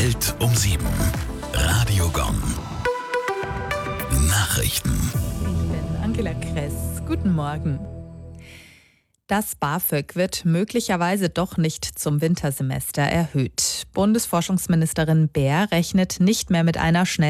Welt um 7. Radio Gong. Nachrichten. Ich bin Angela Kress. Guten Morgen. Das BAföG wird möglicherweise doch nicht zum Wintersemester erhöht. Bundesforschungsministerin Baer rechnet nicht mehr mit einer schnellen